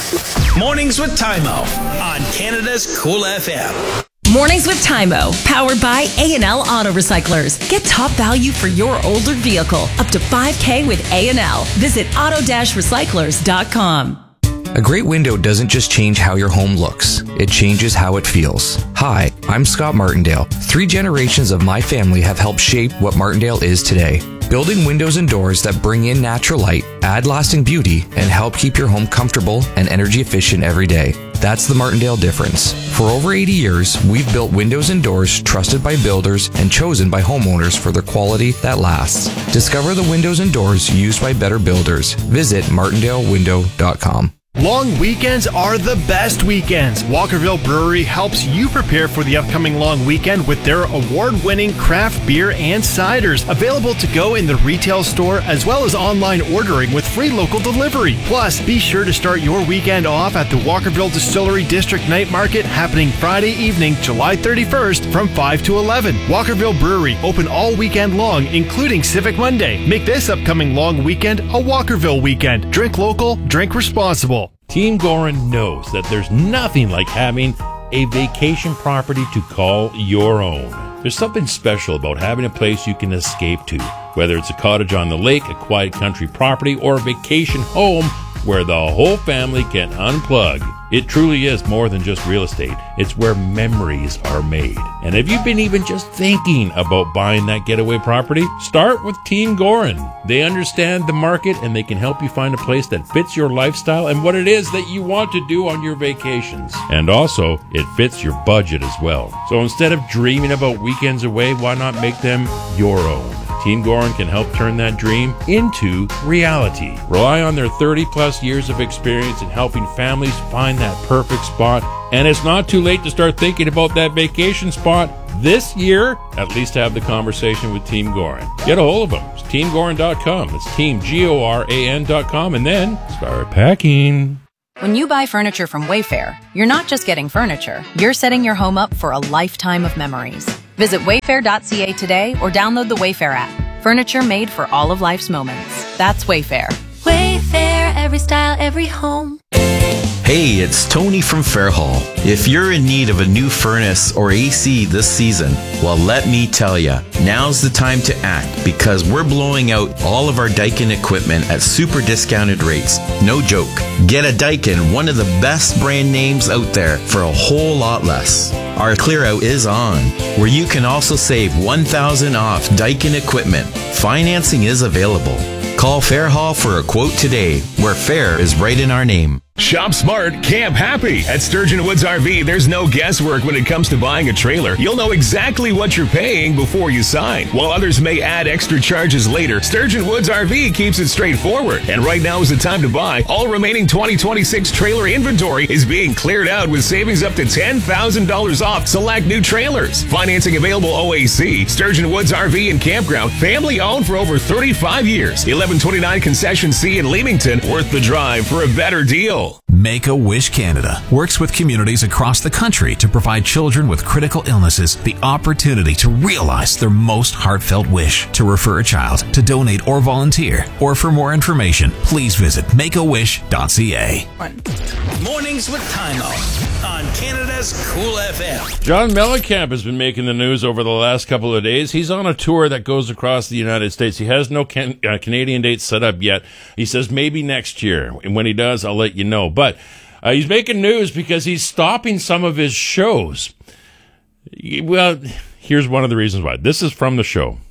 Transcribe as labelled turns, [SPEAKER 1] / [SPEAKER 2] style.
[SPEAKER 1] Mornings with Tymo on Canada's Cool FM.
[SPEAKER 2] Mornings with Tymo, powered by A&L Auto Recyclers. Get top value for your older vehicle, up to $5,000 with A&L. Visit auto-recyclers.com.
[SPEAKER 3] A great window doesn't just change how your home looks, it changes how it feels. Hi, I'm Scott Martindale. 3 generations of my family have helped shape what Martindale is today. Building windows and doors that bring in natural light, add lasting beauty, and help keep your home comfortable and energy efficient every day. That's the Martindale difference. For over 80 years, we've built windows and doors trusted by builders and chosen by homeowners for their quality that lasts. Discover the windows and doors used by better builders. Visit martindalewindow.com.
[SPEAKER 4] Long weekends are the best weekends. Walkerville Brewery helps you prepare for the upcoming long weekend with their award-winning craft beer and ciders, available to go in the retail store as well as online ordering with free local delivery. Plus, be sure to start your weekend off at the Walkerville Distillery District Night Market, happening Friday evening, July 31st from 5 to 11. Walkerville Brewery, open all weekend long, including Civic Monday. Make this upcoming long weekend a Walkerville weekend. Drink local, drink responsible.
[SPEAKER 5] Team Gorin knows that there's nothing like having a vacation property to call your own. There's something special about having a place you can escape to, whether it's a cottage on the lake, a quiet country property, or a vacation home where the whole family can unplug. It truly is more than just real estate. It's where memories are made. And if you've been even just thinking about buying that getaway property, start with Team Gorin. They understand the market and they can help you find a place that fits your lifestyle and what it is that you want to do on your vacations. And also, it fits your budget as well. So instead of dreaming about weekends away, why not make them your own? Team Gorin can help turn that dream into reality. Rely on their 30-plus years of experience in helping families find that perfect spot. And it's not too late to start thinking about that vacation spot this year. At least have the conversation with Team Gorin. Get a hold of them. It's teamgorin.com. It's teamgoran.com. And then start packing.
[SPEAKER 6] When you buy furniture from Wayfair, you're not just getting furniture. You're setting your home up for a lifetime of memories. Visit wayfair.ca today or download the Wayfair app. Furniture made for all of life's moments. That's Wayfair.
[SPEAKER 7] Wayfair, every style, every home.
[SPEAKER 8] Hey, it's Tony from Fairhall. If you're in need of a new furnace or AC this season, well, let me tell ya, now's the time to act, because we're blowing out all of our Daikin equipment at super discounted rates. No joke. Get a Daikin, one of the best brand names out there, for a whole lot less. Our clear out is on, where you can also save $1,000 off Daikin equipment. Financing is available. Call Fairhall for a quote today, where fair is right in our name.
[SPEAKER 9] Shop smart, camp happy. At Sturgeon Woods RV, there's no guesswork when it comes to buying a trailer. You'll know exactly what you're paying before you sign. While others may add extra charges later, Sturgeon Woods RV keeps it straightforward. And right now is the time to buy. All remaining 2026 trailer inventory is being cleared out with savings up to $10,000 off select new trailers. Financing available OAC. Sturgeon Woods RV and Campground, family owned for over 35 years. 1129 Concession C in Leamington, worth the drive for a better deal.
[SPEAKER 10] Make-A-Wish Canada works with communities across the country to provide children with critical illnesses the opportunity to realize their most heartfelt wish. To refer a child, to donate or volunteer, or for more information, please visit makeawish.ca.
[SPEAKER 1] Mornings with Tymo on Canada's Cool FM.
[SPEAKER 5] John Mellencamp has been making the news over the last couple of days. He's on a tour that goes across the United States. He has no Canadian dates set up yet. He says maybe next year. And when he does, I'll let you know. But he's making news because he's stopping some of his shows. Well, here's one of the reasons why. This is from the show.